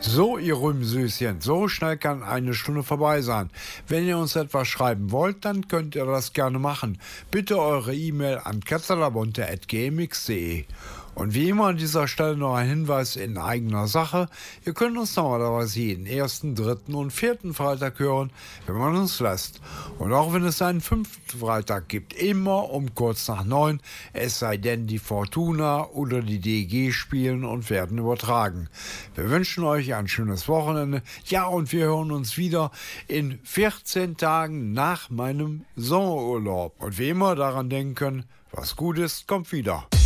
So, ihr Rübensüßchen, so schnell kann eine Stunde vorbei sein. Wenn ihr uns etwas schreiben wollt, dann könnt ihr das gerne machen. Bitte eure E-Mail an katalabonte@gmx.de. Und wie immer an dieser Stelle noch ein Hinweis in eigener Sache. Ihr könnt uns normalerweise jeden ersten, dritten und vierten Freitag hören, wenn man uns lässt. Und auch wenn es einen fünften Freitag gibt, immer um kurz nach 9, es sei denn die Fortuna oder die DEG spielen und werden übertragen. Wir wünschen euch ein schönes Wochenende. Ja, und wir hören uns wieder in 14 Tagen nach meinem Sommerurlaub. Und wie immer daran denken, was gut ist, kommt wieder.